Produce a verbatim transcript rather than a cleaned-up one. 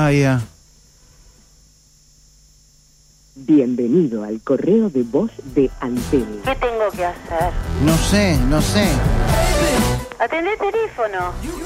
Gaia. Bienvenido al correo de voz de Antel. ¿Qué tengo que hacer? No sé, no sé. Atendé el teléfono.